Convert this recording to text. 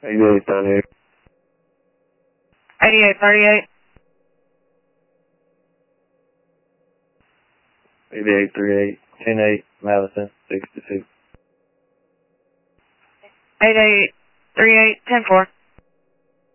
88 down here. 8838. 8838. 108 Madison 62. 8838 104.